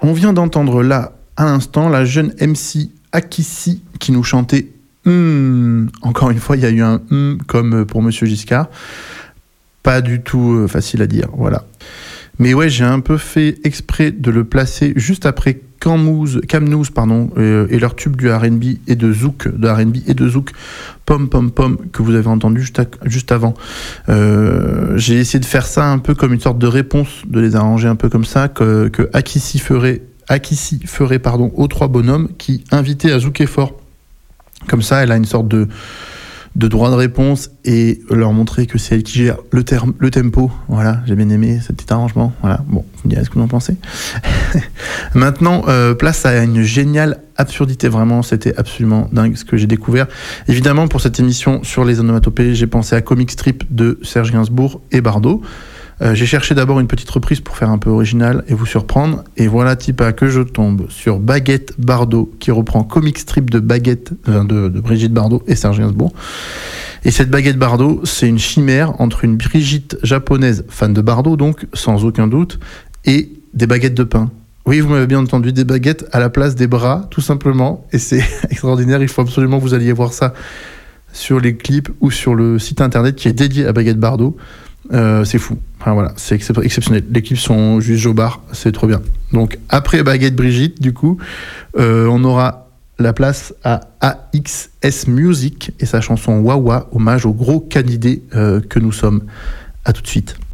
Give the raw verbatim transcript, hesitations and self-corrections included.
On vient d'entendre là, à l'instant, la jeune M C Akissi qui nous chantait mm. Encore une fois, il y a eu un mm comme pour Monsieur Giscard. Pas du tout facile à dire, voilà. Mais ouais, j'ai un peu fait exprès de le placer juste après Camnews, Camnews pardon, euh, et leur tube du R and B et de Zouk, de R and B et de Zouk, Pom Pom Pom, que vous avez entendu juste, à, juste avant. Euh, j'ai essayé de faire ça un peu comme une sorte de réponse, de les arranger un peu comme ça, que, que Akissi ferait, Akissi ferait pardon, aux trois bonhommes qui invitaient à Zouker fort. Comme ça, elle a une sorte de de droit de réponse et leur montrer que c'est elle qui gère le, terme, le tempo. Voilà, j'ai bien aimé ce petit arrangement. Voilà, bon, vous me direz ce que vous en pensez. Maintenant, euh, place à une géniale absurdité. Vraiment, c'était absolument dingue ce que j'ai découvert. Évidemment, pour cette émission sur les onomatopées, j'ai pensé à Comic Strip de Serge Gainsbourg et Bardot. Euh, j'ai cherché d'abord une petite reprise pour faire un peu original et vous surprendre. Et voilà, Tipa, que je tombe sur Baguette Bardot, qui reprend Comic Strip de Baguette, euh, de, de Brigitte Bardot et Serge Gainsbourg. Et cette Baguette Bardot, c'est une chimère entre une Brigitte japonaise, fan de Bardot donc, sans aucun doute, et des baguettes de pain. Oui, vous m'avez bien entendu, des baguettes à la place des bras, tout simplement. Et c'est extraordinaire, il faut absolument que vous alliez voir ça sur les clips ou sur le site internet qui est dédié à Baguette Bardot. Euh, c'est fou, enfin, voilà, c'est excep- exceptionnel. Les clips sont juste jobards, c'est trop bien. Donc après Baguette Brigitte, du coup, euh, on aura la place à A X S Music et sa chanson Wawa, hommage au gros canidé euh, que nous sommes. À tout de suite.